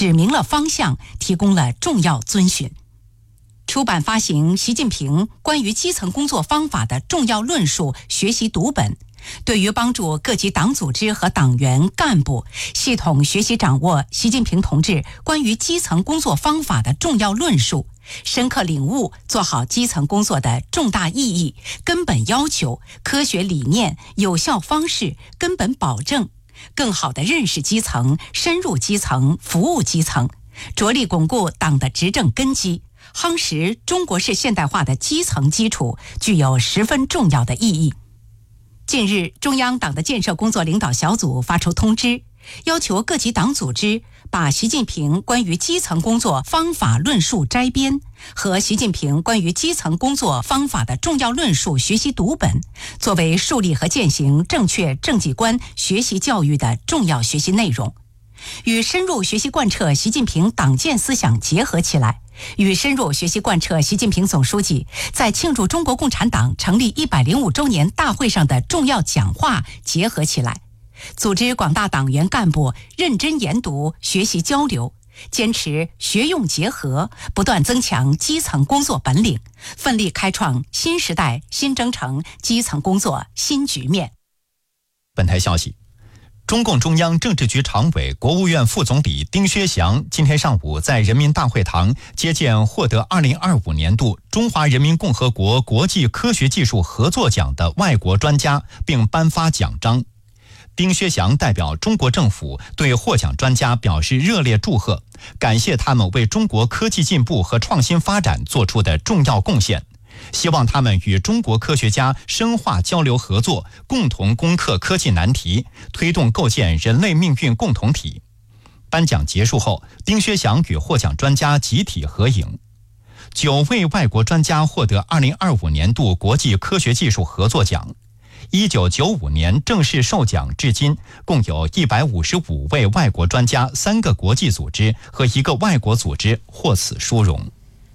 指明了方向，提供了重要遵循。出版发行习近平关于基层工作方法的重要论述学习读本，对于帮助各级党组织和党员干部系统学习掌握习近平同志关于基层工作方法的重要论述，深刻领悟做好基层工作的重大意义、根本要求、科学理念、有效方式、根本保证，更好地认识基层、深入基层、服务基层，着力巩固党的执政根基，夯实中国式现代化的基层基础，具有十分重要的意义。近日，中央党的建设工作领导小组发出通知，要求各级党组织把习近平关于基层工作方法论述摘编和习近平关于基层工作方法的重要论述学习读本，作为树立和践行正确政绩观学习教育的重要学习内容，与深入学习贯彻习近平党建思想结合起来，与深入学习贯彻习近平总书记在庆祝中国共产党成立105周年大会上的重要讲话结合起来，组织广大党员干部认真研读、学习交流，坚持学用结合，不断增强基层工作本领，奋力开创新时代新征程基层工作新局面。 本台消息，中共中央政治局常委、国务院副总理丁薛祥今天上午在人民大会堂接见获得2025年度中华人民共和国国际科学技术合作奖的外国专家，并颁发奖章。丁薛祥代表中国政府对获奖专家表示热烈祝贺，感谢他们为中国科技进步和创新发展做出的重要贡献，希望他们与中国科学家深化交流合作，共同攻克科技难题，推动构建人类命运共同体。颁奖结束后，丁薛祥与获奖专家集体合影。9位外国专家获得2025年度国际科学技术合作奖。1995年正式授奖至今，共有155位外国专家、3个国际组织和1个外国组织获此殊荣。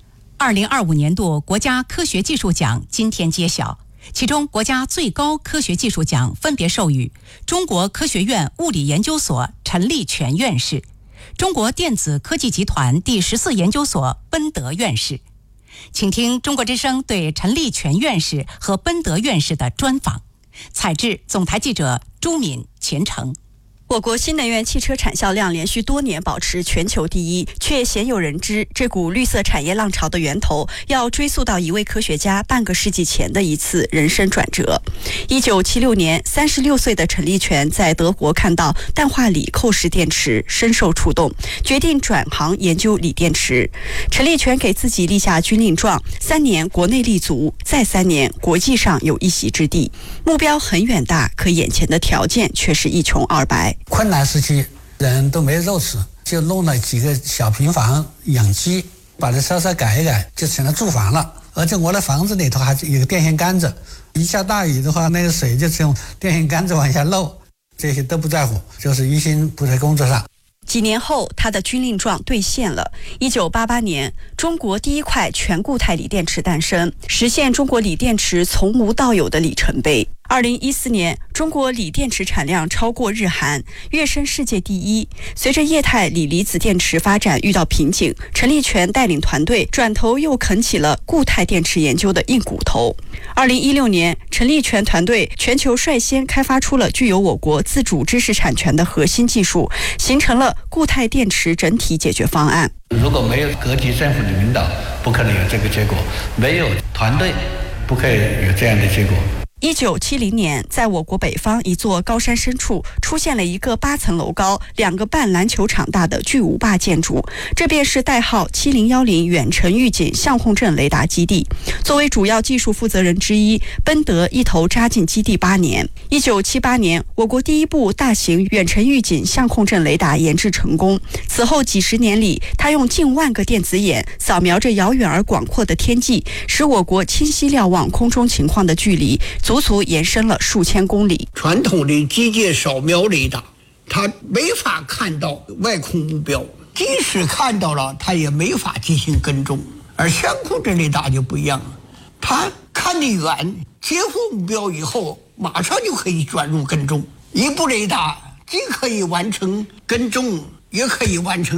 2025年度国家科学技术奖今天揭晓，其中国家最高科学技术奖分别授予中国科学院物理研究所陈立全院士、中国电子科技集团第14研究所奔德院士。请听中国之声对陈立全院士和奔德院士的专访。采制总台记者朱敏、钱成。 我国新能源汽车产销量连续多年保持全球第一，却鲜有人知这股绿色产业浪潮的源头要追溯到一位科学家半个世纪前的一次人生转折。1976年，36岁的陈立全在德国看到氮化锂扣式电池，深受触动，决定转行研究锂电池。陈立全给自己立下军令状：3年国内立足，再3年国际上有一席之地。目标很远大，可眼前的条件却是一穷二白。 困难时期人都没肉吃，就弄了几个小平房养鸡，把它稍稍改一改就成了住房了。而且我的房子里头还有个电线杆子，一下大雨的话，那个水就从电线杆子往下漏，这些都不在乎，就是一心不在工作上。 几年后，他的军令状兑现了。1988年，中国第一块全固态锂电池诞生，实现中国锂电池从无到有的里程碑。2014年，中国锂电池产量超过日韩，跃升世界第一。随着液态锂离子电池发展遇到瓶颈，陈立全带领团队转头又啃起了固态电池研究的硬骨头。2016年，陈立全团队全球率先开发出了具有我国自主知识产权的核心技术，形成了固态电池整体解决方案。 如果没有各级政府的领导，不可能有这个结果；没有团队，不可以有这样的结果。 1970年，在我国北方一座高山深处，出现了一个8层楼高、2个半篮球场大的巨无霸建筑，这便是代号7010远程预警相控阵雷达基地。作为主要技术负责人之一，奔德一头扎进基地8年。1978年，我国第一部大型远程预警相控阵雷达研制成功。此后几十年里，他用近万个电子眼扫描着遥远而广阔的天际，使我国清晰瞭望空中情况的距离足足延伸了数千公里。 传统的机械扫描雷达，它没法看到外空目标，即使看到了，它也没法进行跟踪。而相控阵雷达就不一样了，它看得远，接获目标以后，马上就可以转入跟踪。一部雷达既可以完成跟踪，也可以完成